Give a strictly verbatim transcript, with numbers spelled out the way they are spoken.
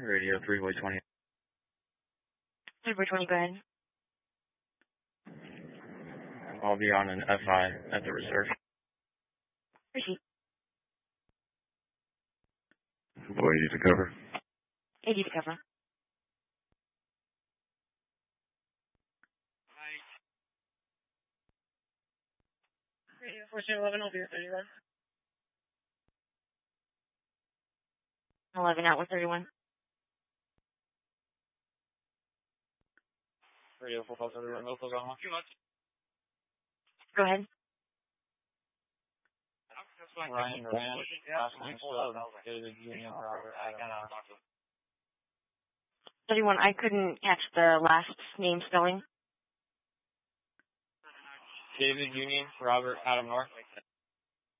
Radio three-way twenty. three-way twenty, go ahead. I'll be on an F I at the reserve. Proceed. Boy, you to cover. eighty to cover. Radio fourteen eleven, I'll be at thirty-one. eleven out with thirty-one. Radio four five seven, locals on one. Go ahead. Ryan Moran, last name spelled David Union Robert Adam. thirty-one, I couldn't catch the last name spelling. David Union Robert Adam North.